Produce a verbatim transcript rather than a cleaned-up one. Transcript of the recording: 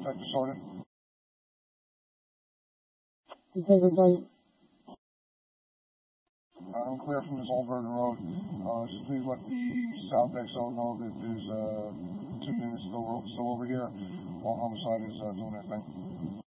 Inspector Sorted. Detective White. I'm clear from this Old Vernon Road. Uh, just please let the South X O know that there's uh, two units still, still over here while homicide is uh, doing their thing.